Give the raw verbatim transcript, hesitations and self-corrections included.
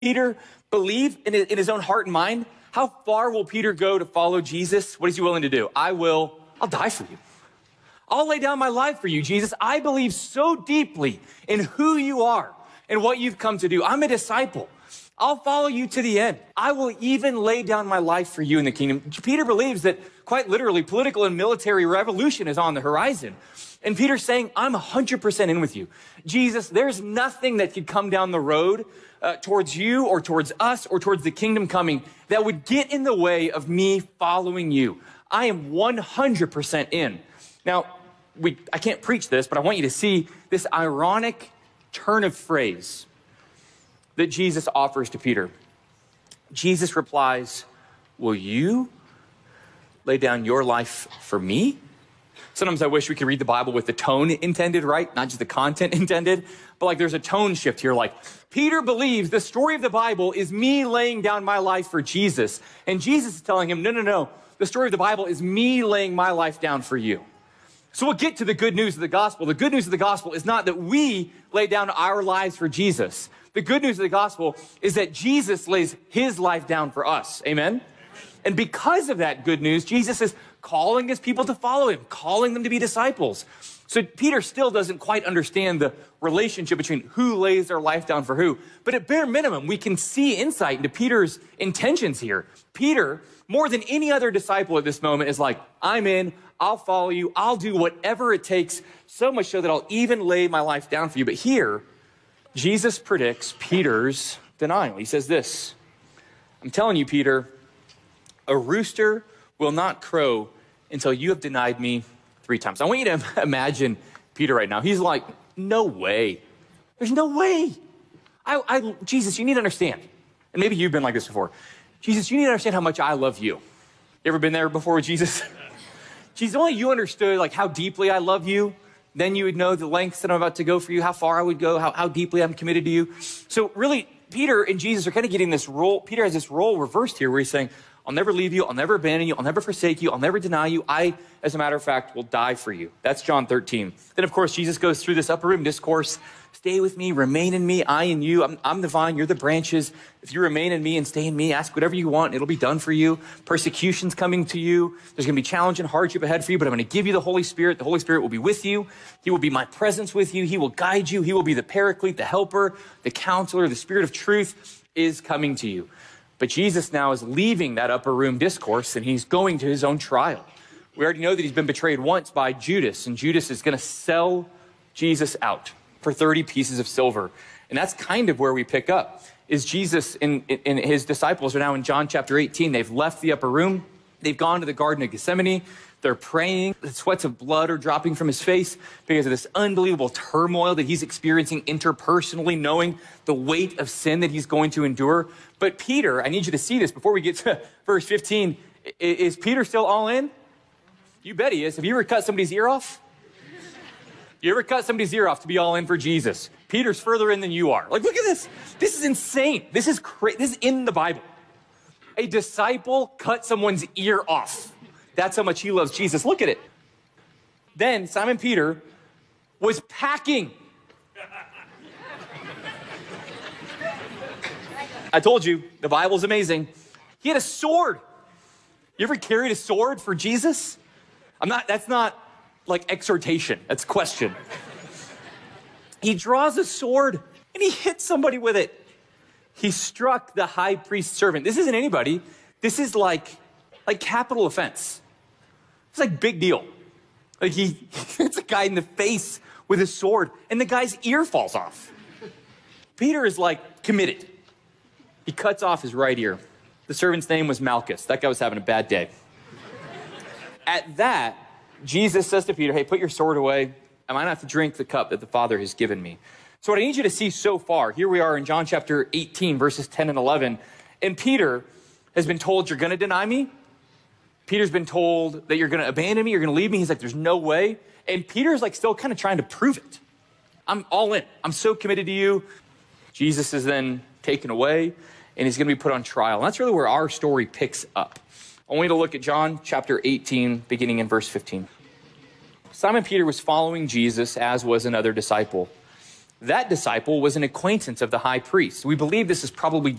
Peter believe in in his own heart and mind? How far will Peter go to follow Jesus? What is he willing to do? I will, I'll die for you. I'll lay down my life for you, Jesus. I believe so deeply in who you are and what you've come to do. I'm a disciple. I'll follow you to the end. I will even lay down my life for you in the kingdom. Peter believes that quite literally political and military revolution is on the horizon. And Peter's saying, I'm one hundred percent in with you. Jesus, there's nothing that could come down the road uh, towards you or towards us or towards the kingdom coming that would get in the way of me following you. I am one hundred percent in. Now, we, I can't preach this, but I want you to see this ironic turn of phrase that Jesus offers to Peter. Jesus replies, will you lay down your life for me? Sometimes I wish we could read the Bible with the tone intended, right? Not just the content intended, but like there's a tone shift here. Like Peter believes the story of the Bible is me laying down my life for Jesus. And Jesus is telling him, no, no, no. The story of the Bible is me laying my life down for you. So we'll get to the good news of the gospel. The good news of the gospel is not that we lay down our lives for Jesus. The good news of the gospel is that Jesus lays his life down for us. Amen? And because of that good news, Jesus is calling his people to follow him, calling them to be disciples. So Peter still doesn't quite understand the relationship between who lays their life down for who. But at bare minimum, we can see insight into Peter's intentions here. Peter, more than any other disciple at this moment, is like, I'm in, I'll follow you, I'll do whatever it takes, so much so that I'll even lay my life down for you. But here, Jesus predicts Peter's denial. He says this, I'm telling you, Peter, a rooster will not crow until you have denied me three times. I want you to imagine Peter right now. He's like, no way. There's no way. I, I, Jesus, you need to understand. And maybe you've been like this before. Jesus, you need to understand how much I love you. You ever been there before with Jesus? Jesus, only you understood like how deeply I love you. Then you would know the lengths that I'm about to go for you, how far I would go, how, how deeply I'm committed to you. So really, Peter and Jesus are kind of getting this role. Peter has this role reversed here where he's saying, I'll never leave you. I'll never abandon you. I'll never forsake you. I'll never deny you. I, as a matter of fact, will die for you. That's John thirteen. Then, of course, Jesus goes through this upper room discourse. Stay with me, remain in me, I in you. I'm, I'm the vine, you're the branches. If you remain in me and stay in me, ask whatever you want, it'll be done for you. Persecution's coming to you. There's going to be challenge and hardship ahead for you, but I'm going to give you the Holy Spirit. The Holy Spirit will be with you. He will be my presence with you. He will guide you. He will be the paraclete, the helper, the counselor. The Spirit of truth is coming to you. But Jesus now is leaving that upper room discourse and he's going to his own trial. We already know that he's been betrayed once by Judas, and Judas is going to sell Jesus out for thirty pieces of silver. And that's kind of where we pick up, is Jesus and, and his disciples are now in John chapter eighteen. They've left the upper room. They've gone to the Garden of Gethsemane. They're praying. The sweats of blood are dropping from his face because of this unbelievable turmoil that he's experiencing interpersonally, knowing the weight of sin that he's going to endure. But Peter, I need you to see this before we get to verse fifteen. Is Peter still all in? You bet he is. Have you ever cut somebody's ear off? You ever cut somebody's ear off to be all in for Jesus? Peter's further in than you are. Like, look at this. This is insane. This is crazy. This is in the Bible. A disciple cut someone's ear off. That's how much he loves Jesus. Look at it. Then Simon Peter was packing. I told you, the Bible's amazing. He had a sword. You ever carried a sword for Jesus? I'm not, that's not like exhortation. That's question. He draws a sword and he hits somebody with it. He struck the high priest's servant. This isn't anybody. This is like, like capital offense. It's like big deal. Like he hits a guy in the face with a sword and the guy's ear falls off. Peter is like committed. He cuts off his right ear. The servant's name was Malchus. That guy was having a bad day. At that, Jesus says to Peter, hey, put your sword away. I might have to drink the cup that the Father has given me. So what I need you to see so far, here we are in John chapter eighteen, verses ten and eleven. And Peter has been told, you're going to deny me. Peter's been told that you're going to abandon me. You're going to leave me. He's like, there's no way. And Peter's like still kind of trying to prove it. I'm all in. I'm so committed to you. Jesus is then taken away and he's going to be put on trial. And that's really where our story picks up. I want you to look at John chapter eighteen, beginning in verse fifteen. Simon Peter was following Jesus, as was another disciple. That disciple was an acquaintance of the high priest. We believe this is probably